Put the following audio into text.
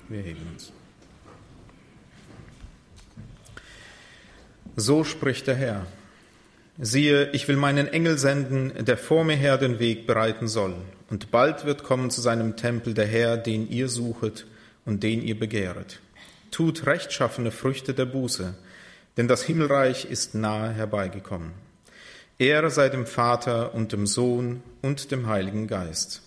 Wir heben uns. So spricht der Herr. Siehe, ich will meinen Engel senden, der vor mir her den Weg bereiten soll. Und bald wird kommen zu seinem Tempel der Herr, den ihr suchet und den ihr begehret. Tut rechtschaffene Früchte der Buße, denn das Himmelreich ist nahe herbeigekommen. Ehre sei dem Vater und dem Sohn und dem Heiligen Geist,